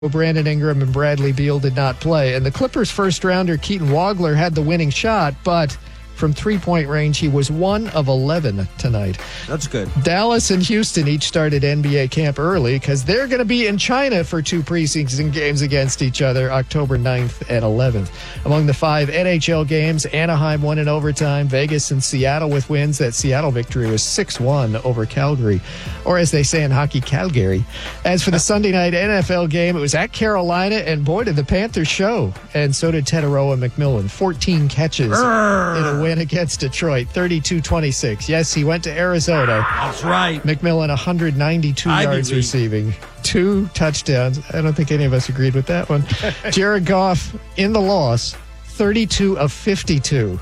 Brandon Ingram and Bradley Beal did not play. And the Clippers' first-rounder, Keaton Wagler, had the winning shot, but from three-point range, he was 1 of 11 tonight. That's good. Dallas and Houston each started NBA camp early because they're going to be in China for 2 preseason games against each other, October 9th and 11th. Among the 5 NHL games, Anaheim won in overtime, Vegas and Seattle with wins. That Seattle victory was 6-1 over Calgary, or as they say in hockey, Calgary. As for the Sunday night NFL game, it was at Carolina, and boy, did the Panthers show. And so did Teteroa McMillan, 14 catches in a win against Detroit, 32-26. Yes, he went to Arizona. That's right. McMillan, 192 yards receiving, 2 touchdowns. I don't think any of us agreed with that one. Jared Goff in the loss, 32 of 52.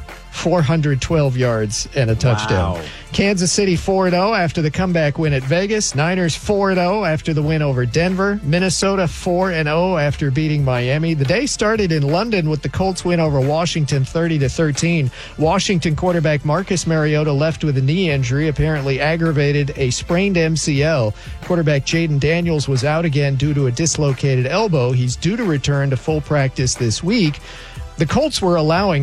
412 yards and a touchdown. Wow. Kansas City 4-0 after the comeback win at Vegas. Niners 4-0 after the win over Denver. Minnesota 4-0 after beating Miami. The day started in London with the Colts win over Washington 30-13. Washington quarterback Marcus Mariota left with a knee injury, apparently aggravated a sprained MCL. Quarterback Jaden Daniels was out again due to a dislocated elbow. He's due to return to full practice this week. The Colts were allowing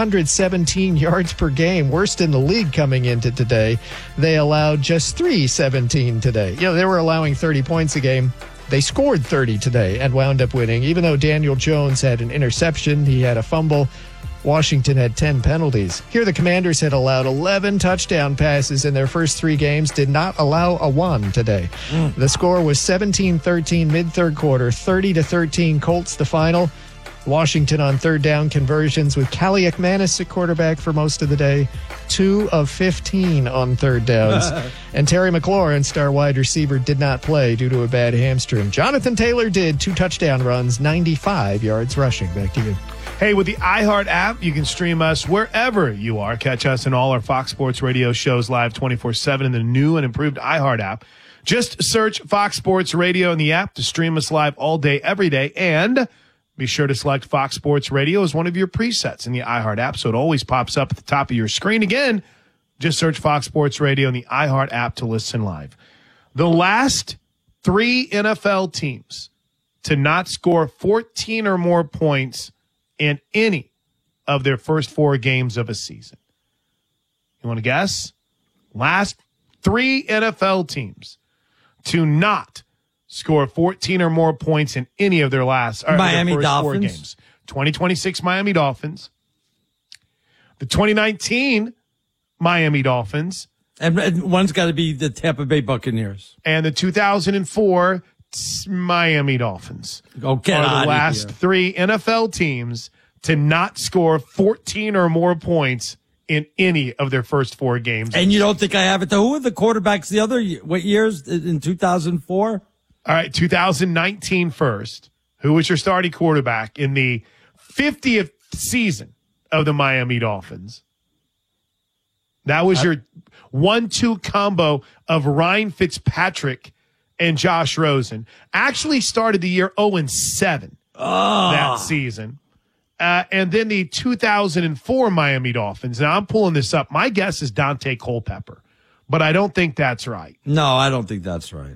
417 yards per game, worst in the league coming into today. They allowed just 317 today. They were allowing 30 points a game. They scored 30 today and wound up winning. Even though Daniel Jones had an interception, he had a fumble. Washington had 10 penalties. Here the Commanders had allowed 11 touchdown passes in their first 3 games, did not allow a 1 today. The score was 17-13 mid-third quarter, 30-13 Colts the final. Washington on third down conversions with Callie McManus at quarterback for most of the day, 2 of 15 on third downs. And Terry McLaurin, star wide receiver, did not play due to a bad hamstring. Jonathan Taylor did 2 touchdown runs, 95 yards rushing. Back to you. Hey, with the iHeart app, you can stream us wherever you are. Catch us and all our Fox Sports Radio shows live 24/7 in the new and improved iHeart app. Just search Fox Sports Radio in the app to stream us live all day, every day, and be sure to select Fox Sports Radio as one of your presets in the iHeart app so it always pops up at the top of your screen. Again, just search Fox Sports Radio in the iHeart app to listen live. The last 3 NFL teams to not score 14 or more points in any of their first 4 games of a season. You want to guess? Last 3 NFL teams to not score 14 or more points in any of their first 4 games. 2026 Miami Dolphins, the 2019 Miami Dolphins, and one's got to be the Tampa Bay Buccaneers, and the 2004 Miami Dolphins. Get are out the last 3 NFL teams to not score 14 or more points in any of their first 4 games. And you don't think I have it? Who were the quarterbacks the other what years in 2004? All right, 2019 first. Who was your starting quarterback in the 50th season of the Miami Dolphins? That was your 1-2 combo of Ryan Fitzpatrick and Josh Rosen. Actually started the year 0-7 that season. And then the 2004 Miami Dolphins. Now, I'm pulling this up. My guess is Dante Culpepper, but I don't think that's right. No, I don't think that's right.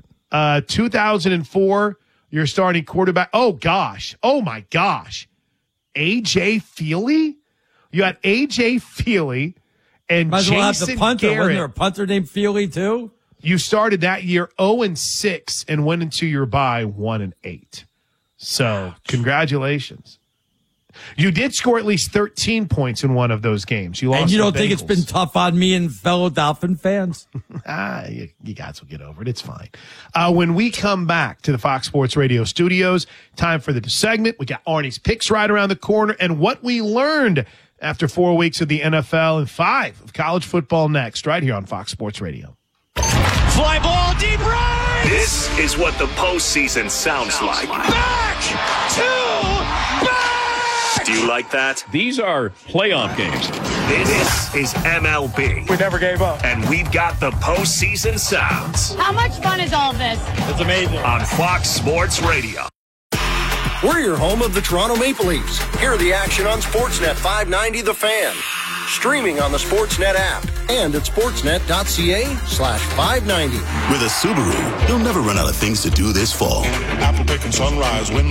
2004, your starting quarterback. Oh my gosh. A.J. Feely? You had A.J. Feely and Might as well have Jason the punter. Garrett. Wasn't there a punter named Feely too? You started that year 0-6 and went into your bye 1-8. So congratulations. You did score at least 13 points in one of those games. You lost. And you don't the think it's been tough on me and fellow Dolphin fans? You guys will get over it. It's fine. When we come back to the Fox Sports Radio studios, time for the segment. We got Arnie's picks right around the corner and what we learned after 4 weeks of the NFL and 5 of college football next, right here on Fox Sports Radio. Fly ball deep right. This is what the postseason sounds like. Back to back. Do you like that? These are playoff games. This is MLB. We never gave up. And we've got the postseason sounds. How much fun is all this? It's amazing. On Fox Sports Radio. We're your home of the Toronto Maple Leafs. Hear the action on Sportsnet 590 The Fan. streaming on the Sportsnet app and at sportsnet.ca/590. With a Subaru, you'll never run out of things to do this fall. Apple Pick and Sunrise, win